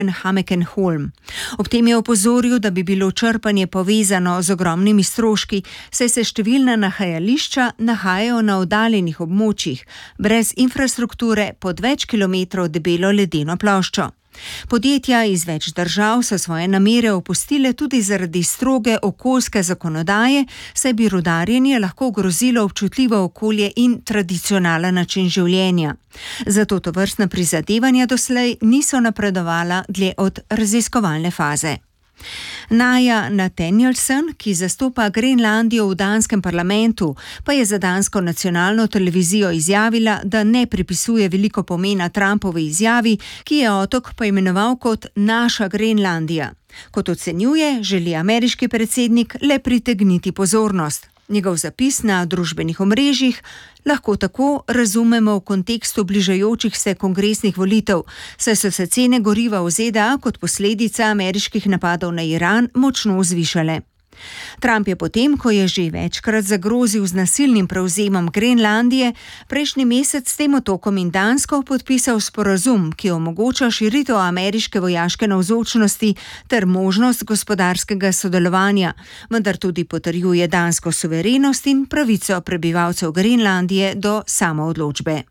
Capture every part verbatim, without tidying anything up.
Hameken-Holm. Ob tem je opozoril, da bi bilo črpanje povezano z ogromnimi stroški, saj se številna nahajališča nahajajo na oddaljenih območjih, brez infrastrukture pod več kilometrov debelo ledeno ploščo. Podjetja iz več držav so svoje namere opustile tudi zaradi stroge okoljske zakonodaje, saj bi rudarjenje lahko ogrozilo občutljivo okolje in tradicionalen način življenja. Zato tovrstna prizadevanja doslej niso napredovala dlje od raziskovalne faze. Naja Nathanielsen, ki zastopa Grenlandijo v danskem parlamentu, pa je za dansko nacionalno televizijo izjavila, da ne pripisuje veliko pomena Trumpovi izjavi, ki je otok poimenoval kot naša Grenlandija. Kot ocenjuje, želi ameriški predsednik le pritegniti pozornost. Njegov zapis na družbenih omrežjih lahko tako razumemo v kontekstu bližajočih se kongresnih volitev, saj so se cene goriva v ZDA kot posledica ameriških napadov na Iran močno zvišale. Trump je potem, ko je že večkrat zagrozil z nasilnim prevzemom Grenlandije, prejšnji mesec s tem otokom in Dansko podpisal sporazum, ki omogoča širitev ameriške vojaške navzočnosti ter možnost gospodarskega sodelovanja, vendar tudi potrjuje dansko suverenost in pravico prebivalcev Grenlandije do samoodločbe.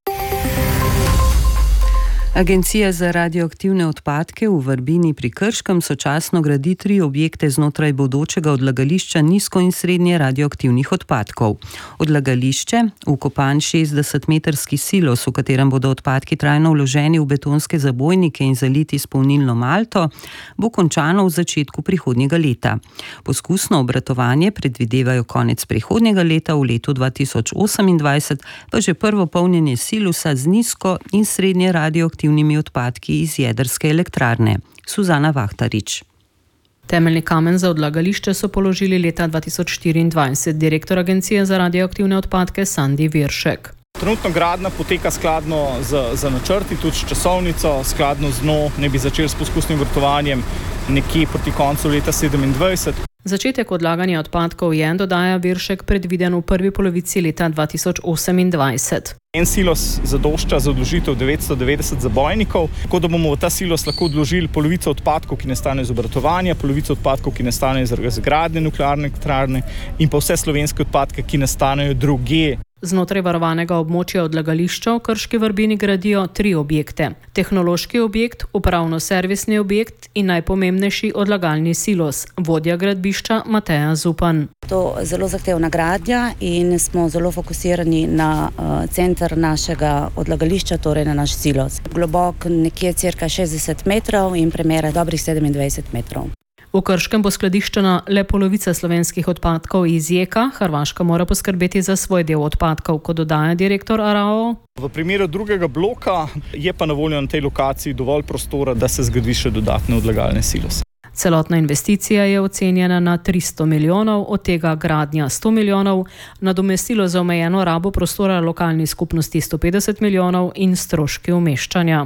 Agencija za radioaktivne odpadke v Vrbini pri Krškem sočasno gradi tri objekte znotraj bodočega odlagališča nizko in srednje radioaktivnih odpadkov. Odlagališče, vkopan šestdesetmetrski silos, v katerem bodo odpadki trajno vloženi v betonske zabojnike in zaliti s polnilno malto, bo končano v začetku prihodnjega leta. Poskusno obratovanje predvidevajo konec prihodnjega leta, v letu dva tisoč osemindvajset pa že prvo polnjenje silosa z nizko in srednje radioaktivnimi odpadki iz jedrske elektrarne. Suzana Vahtarič. Temeljni kamen za odlagališče so položili leta dva tisoč štiriindvajset, direktor Agencije za radioaktivne odpadke Sandi Viršek. Trenutno gradnja poteka skladno z, z načrti, tudi s časovnico, skladno z njo ne bi začeli s poskusnim obratovanjem nekje proti koncu leta sedemindvajset. Začetek odlaganja odpadkov je, dodaja Viršek, predviden v prvi polovici leta dva tisoč osemindvajset. En silos zadošča za odložitev devetsto devetdeset zabojnikov, tako da bomo v ta silos lahko odložili polovico odpadkov, ki nastane iz obratovanja, polovico odpadkov, ki nastane iz razgradnje nuklearne elektrarne in pa vse slovenske odpadke, ki nastanejo drugje. Znotraj varovanega območja odlagališča v Krški Vrbini gradijo tri objekte. Tehnološki objekt, upravno-servisni objekt in najpomembnejši odlagalni silos, vodja gradbišča Mateja Zupan. To je zelo zahtevna gradnja in smo zelo fokusirani na uh, center našega odlagališča, torej na naš silos. Globok nekje cirka šestdeset metrov in premera dobrih sedemindvajset metrov. V Krškem bo skladiščena le polovica slovenskih odpadkov iz Jeka, Hrvaška mora poskrbeti za svoj del odpadkov, kot dodaja direktor A R A O. V primeru drugega bloka je pa na voljo na tej lokaciji dovolj prostora, da se zgradi še dodatne odlagalne silose. Celotna investicija je ocenjena na tristo milijonov, od tega gradnja sto milijonov, nadomestilo za omejeno rabo prostora lokalni skupnosti sto petdeset milijonov in stroški umeščanja.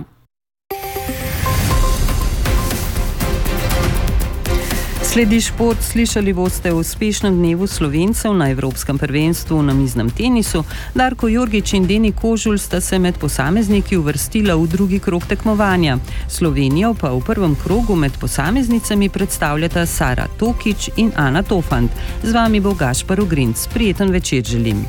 Sledi šport, slišali boste o uspešnem dnevu Slovencev na Evropskem prvenstvu v namiznem tenisu. Darko Jorgič in Deni Kožul sta se med posamezniki uvrstila v drugi krog tekmovanja. Slovenijo pa v prvem krogu med posameznicami predstavljata Sara Tokič in Ana Tofant. Z vami bo Gašpar Ogrinc. Prijeten večer želim.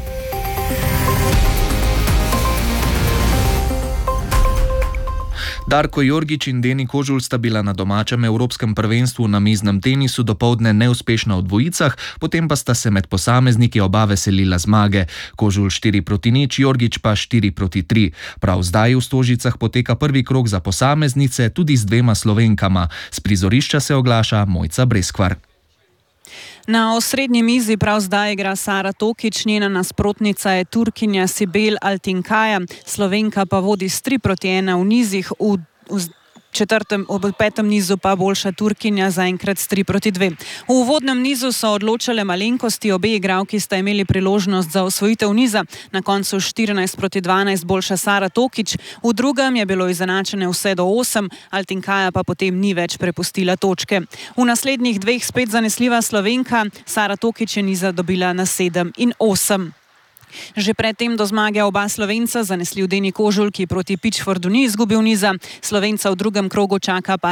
Darko Jorgič in Deni Kožul sta bila na domačem Evropskem prvenstvu na namiznem tenisu dopoldne neuspešna v dvojicah, potem pa sta se med posamezniki oba veselila zmage. Kožul štiri proti nič, Jorgič pa štiri proti tri. Prav zdaj v Stožicah poteka prvi krog za posameznice, tudi z dvema Slovenkama. S prizorišča se oglaša Mojca Breskvar. Na osrednji mizi prav zdaj igra Sara Tokič, njena nasprotnica je Turkinja Sibel Altinkaja, Slovenka pa vodi s tri proti ena v nizih, v, v četrtem, v petem nizu pa boljša Turkinja zaenkrat s tri proti dve. V uvodnem nizu so odločale malenkosti, obe igralki sta imeli priložnost za osvojitev niza, na koncu štirinajst proti dvanajst boljša Sara Tokič, v drugem je bilo izenačene vse do osem, Altinkaja pa potem ni več prepustila točke. V naslednjih dveh spet zanesljiva Slovenka, Sara Tokič je niza dobila na sedem in osem. Že predtem do zmage oba Slovenca, zanesljiv Deni Kožul, ki proti Pitchfordu ni izgubil niza. Slovenca v drugem krogu čaka pa